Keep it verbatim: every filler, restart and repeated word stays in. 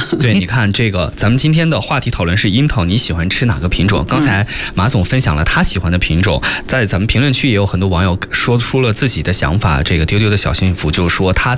对，你看这个，咱们今天的话题讨论是樱桃，你喜欢吃哪个品种？刚才马总分享了他喜欢的品种，在咱们评论区也有很多网友说出了自己的想法。这个丢丢的小幸福就说他